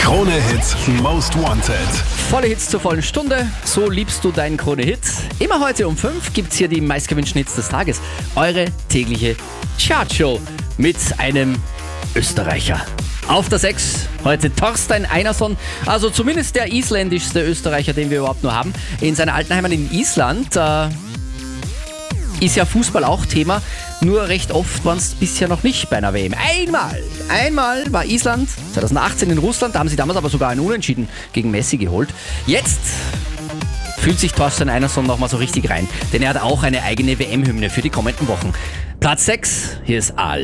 Krone-Hit Most Wanted. Volle Hits zur vollen Stunde, so liebst du deinen Krone-Hit. Immer heute um 5 gibt's hier die meistgewünschten Hits des Tages. Eure tägliche Chartshow mit einem Österreicher. Auf der 6 heute Thorstein Einarsson, also zumindest der isländischste Österreicher, den wir überhaupt nur haben. In seiner alten Heimat in Island ist ja Fußball auch Thema, nur recht oft waren es bisher noch nicht bei einer WM. Einmal war Island 2018 in Russland, da haben sie damals aber sogar einen Unentschieden gegen Messi geholt. Jetzt fühlt sich Thorstein Einarsson nochmal so richtig rein, denn er hat auch eine eigene WM-Hymne für die kommenden Wochen. Platz 6, hier ist Al